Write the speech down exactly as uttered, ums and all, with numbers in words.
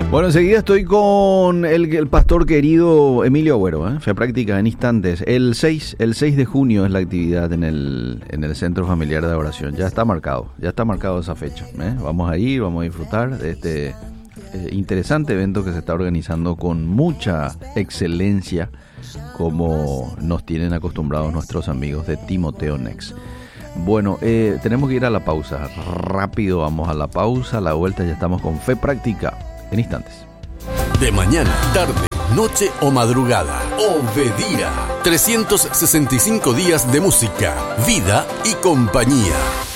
Bueno, enseguida estoy con el, el pastor querido Emilio Agüero, ¿eh? Fe Práctica en instantes. El seis, el seis de junio es la actividad en el, en el Centro Familiar de Oración. Ya está marcado, ya está marcado esa fecha, ¿eh? Vamos a ir, vamos a disfrutar de este eh, interesante evento que se está organizando con mucha excelencia, como nos tienen acostumbrados nuestros amigos de Timoteo Next. Bueno, eh, tenemos que ir a la pausa. Rápido vamos a la pausa. A la vuelta ya estamos con Fe Práctica en instantes. De mañana, tarde, noche o madrugada. Obedira. trescientos sesenta y cinco días de música, vida y compañía.